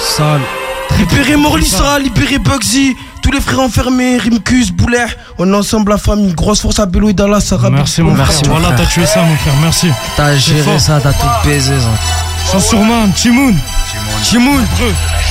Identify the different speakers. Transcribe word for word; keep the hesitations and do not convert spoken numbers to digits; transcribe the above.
Speaker 1: Sale.
Speaker 2: Libérez Morlissa, libérez Bugsy, tous les frères enfermés, Rimkus, Bouler. On est ensemble la famille. Grosse force à Bello et Dallas, Sarah.
Speaker 3: Merci mon frère. Voilà, t'as tué ça mon frère, merci.
Speaker 1: T'as géré ça, t'as tout baisé ça.
Speaker 3: Sans surman, Timoun.
Speaker 2: Timoun.
Speaker 3: Preux.